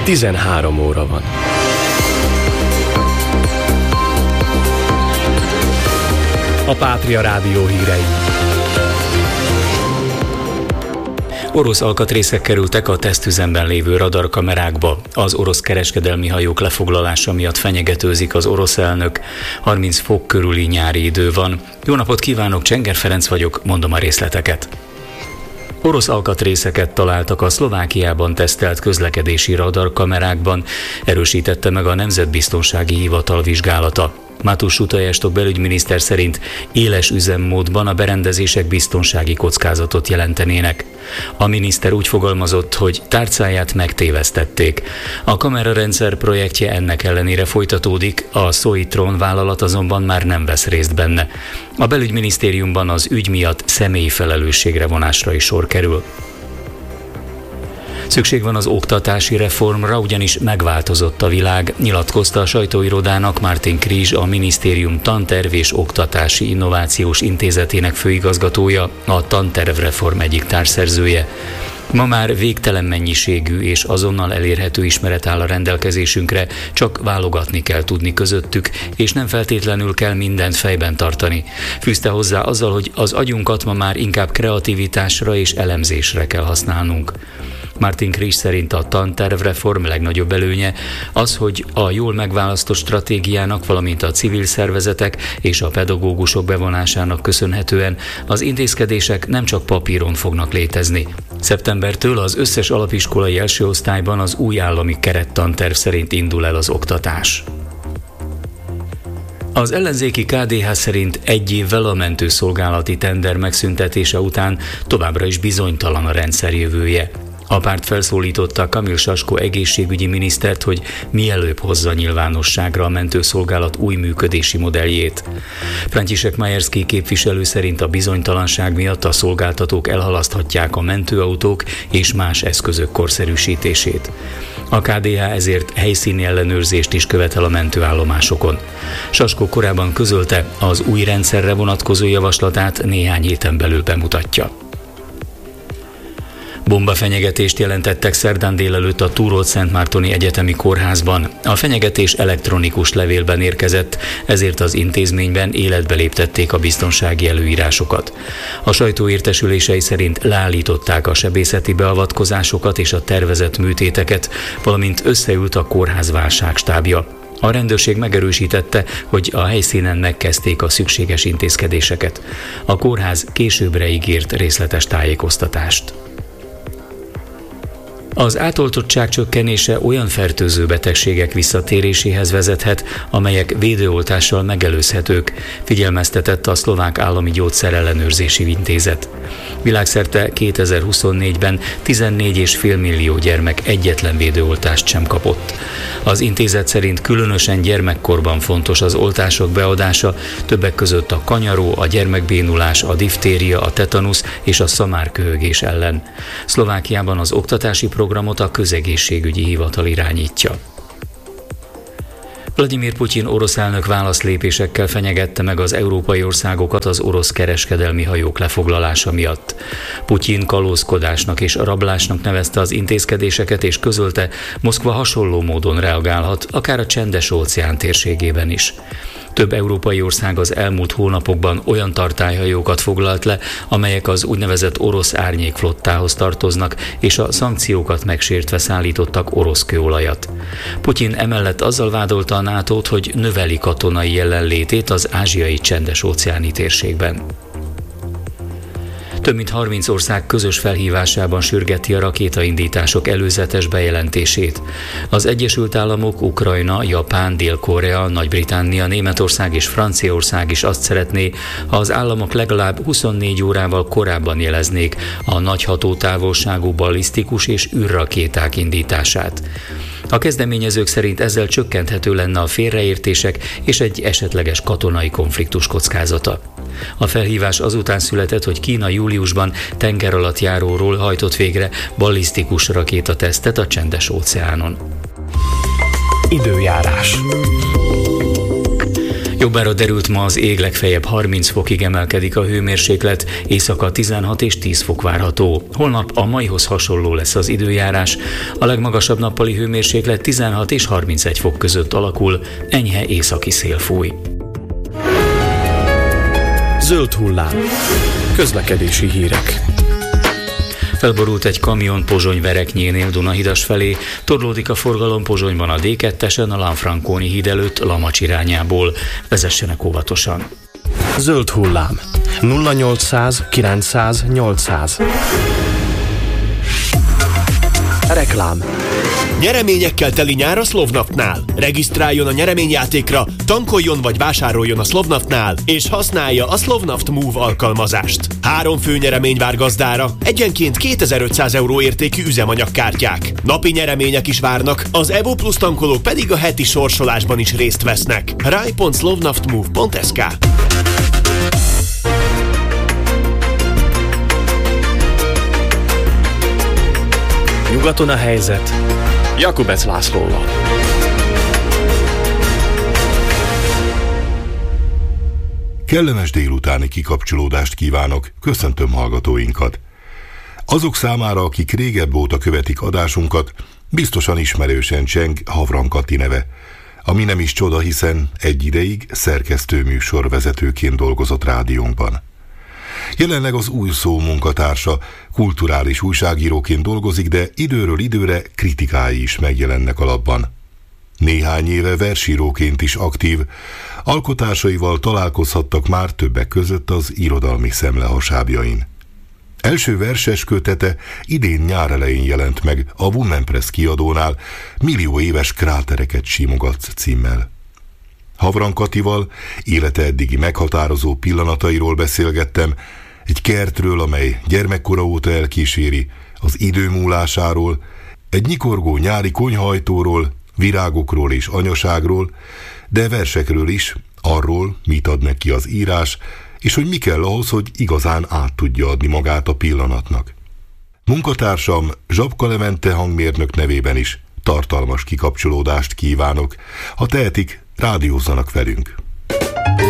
13 óra van. A Pátria Rádió hírei. Orosz alkatrészek kerültek a tesztüzemben lévő radarkamerákba. Az orosz kereskedelmi hajók lefoglalása miatt fenyegetőzik az orosz elnök. 30 fok körüli nyári idő van. Jó napot kívánok, Csenger Ferenc vagyok, mondom a részleteket. Orosz alkatrészeket találtak a Szlovákiában tesztelt közlekedési radarkamerákban, erősítette meg a Nemzetbiztonsági Hivatal vizsgálata. Mátus Sutajestok belügyminiszter szerint éles üzemmódban a berendezések biztonsági kockázatot jelentenének. A miniszter úgy fogalmazott, hogy tárcáját megtévesztették. A kamerarendszer projektje ennek ellenére folytatódik, a Soitron vállalat azonban már nem vesz részt benne. A belügyminisztériumban az ügy miatt személyi felelősségre vonásra is sor kerül. Szükség van az oktatási reformra, ugyanis megváltozott a világ, nyilatkozta a sajtóirodának Martin Krizs, a minisztérium Tanterv és Oktatási Innovációs Intézetének főigazgatója, a tantervreform egyik társszerzője. Ma már végtelen mennyiségű és azonnal elérhető ismeret áll a rendelkezésünkre, csak válogatni kell tudni közöttük, és nem feltétlenül kell mindent fejben tartani. Fűzte hozzá azzal, hogy az agyunkat ma már inkább kreativitásra és elemzésre kell használnunk. Martin Krizs szerint a tantervreform legnagyobb előnye az, hogy a jól megválasztott stratégiának, valamint a civil szervezetek és a pedagógusok bevonásának köszönhetően az intézkedések nem csak papíron fognak létezni. Szeptembertől az összes alapiskolai első osztályban az új állami kerettanterv szerint indul el az oktatás. Az ellenzéki KDH szerint egy évvel a mentőszolgálati tender megszüntetése után továbbra is bizonytalan a rendszer jövője. A párt felszólította Kamil Sasko egészségügyi minisztert, hogy mielőbb hozza nyilvánosságra a mentőszolgálat új működési modelljét. František Majerski képviselő szerint a bizonytalanság miatt a szolgáltatók elhalaszthatják a mentőautók és más eszközök korszerűsítését. A KDH ezért helyszíni ellenőrzést is követel a mentőállomásokon. Sasko korábban közölte, az új rendszerre vonatkozó javaslatát néhány héten belül bemutatja. Bombafenyegetést jelentettek szerdán délelőtt a Túrót-Szentmártoni Egyetemi Kórházban. A fenyegetés elektronikus levélben érkezett, ezért az intézményben életbe léptették a biztonsági előírásokat. A sajtó értesülései szerint leállították a sebészeti beavatkozásokat és a tervezett műtéteket, valamint összeült a kórház válságstábja. A rendőrség megerősítette, hogy a helyszínen megkezdték a szükséges intézkedéseket. A kórház későbbre ígért részletes tájékoztatást. Az átoltottság csökkenése olyan fertőző betegségek visszatéréséhez vezethet, amelyek védőoltással megelőzhetők, figyelmeztetett a Szlovák Állami Gyógyszerellenőrzési Intézet. Világszerte 2024-ben 14,5 millió gyermek egyetlen védőoltást sem kapott. Az intézet szerint különösen gyermekkorban fontos az oltások beadása, többek között a kanyaró, a gyermekbénulás, a diftéria, a tetanusz és a szamárköhögés ellen. Szlovákiában az oktatási programot a Közegészségügyi Hivatal irányítja. Vladimir Putyin orosz elnök válaszlépésekkel fenyegette meg az európai országokat az orosz kereskedelmi hajók lefoglalása miatt. Putyin kalózkodásnak és rablásnak nevezte az intézkedéseket, és közölte, Moszkva hasonló módon reagálhat, akár a Csendes-óceán térségében is. Több európai ország az elmúlt hónapokban olyan tartályhajókat foglalt le, amelyek az úgynevezett orosz árnyékflottához tartoznak, és a szankciókat megsértve szállítottak orosz kőolajat. Putyin emellett azzal vádolta a NATO-t, hogy növeli katonai jelenlétét az ázsiai Csendes-óceáni térségben. Több mint 30 ország közös felhívásában sürgeti a rakétaindítások előzetes bejelentését. Az Egyesült Államok, Ukrajna, Japán, Dél-Korea, Nagy-Britannia, Németország és Franciaország is azt szeretné, ha az államok legalább 24 órával korábban jeleznék a nagy hatótávolságú ballisztikus és űrrakéták indítását. A kezdeményezők szerint ezzel csökkenthető lenne a félreértések és egy esetleges katonai konfliktus kockázata. A felhívás azután született, hogy Kína júliusban tengeralattjáróról hajtott végre ballisztikus rakétatesztet a Csendes-óceánon. Időjárás. Jobbára derült, ma az ég, legfeljebb 30 fokig emelkedik a hőmérséklet, éjszaka 16 és 10 fok várható. Holnap a maihoz hasonló lesz az időjárás, a legmagasabb nappali hőmérséklet 16 és 31 fok között alakul, enyhe északi szél fúj. Zöld hullám. Közlekedési hírek. Felborult egy kamion Pozsony-Vereknyénél Dunahidas felé, torlódik a forgalom Pozsonyban a D2-esen a Lanfranconi híd előtt Lamacs irányából. Vezessenek óvatosan. Zöld hullám. 0800 900 800. Reklám. Nyereményekkel teli nyár a Slovnaftnál. Regisztráljon a nyereményjátékra, tankoljon vagy vásároljon a Slovnaftnál, és használja a Slovnaft Move alkalmazást. 3 fő nyeremény vár gazdára, egyenként 2500 € értékű üzemanyagkártyák. Napi nyeremények is várnak, az Evo Plus tankolók pedig a heti sorsolásban is részt vesznek. rai.slovnaftmove.sk. Nyugaton a helyzet Jakubec Lászlóval. Kellemes délutáni kikapcsolódást kívánok, köszöntöm hallgatóinkat. Azok számára, akik régebb óta követik adásunkat, biztosan ismerősen cseng Havran Kati neve, ami nem is csoda, hiszen egy ideig szerkesztőműsorvezetőként dolgozott rádiónkban. Jelenleg az Új Szó munkatársa, kulturális újságíróként dolgozik, de időről időre kritikái is megjelennek a lapban. Néhány éve versíróként is aktív, alkotásaival találkozhattak már többek között az irodalmi szemlehasábjain. Első verses kötete idén nyár elején jelent meg a Womenpress kiadónál, Millió éves krátereket simogatsz címmel. Havran Katival élete eddigi meghatározó pillanatairól beszélgettem, egy kertről, amely gyermekkora óta elkíséri, az idő múlásáról, egy nyikorgó nyári konyhajtóról, virágokról és anyaságról, de versekről is, arról, mit ad neki az írás, és hogy mi kell ahhoz, hogy igazán át tudja adni magát a pillanatnak. Munkatársam Zsapka Levente hangmérnök nevében is tartalmas kikapcsolódást kívánok. Ha tehetik, rádiózzanak velünk.